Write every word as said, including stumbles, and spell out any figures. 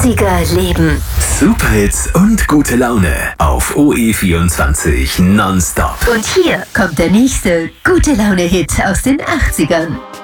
achtziger leben. Superhits und gute Laune auf O E vierundzwanzig nonstop. Und hier kommt der nächste gute Laune-Hit aus den achtzigern.